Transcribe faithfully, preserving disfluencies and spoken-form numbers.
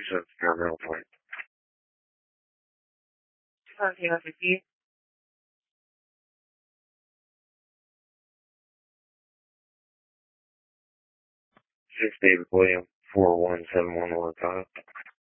seven Paramount Point. two seven fifty. six David William, four one seven one one five.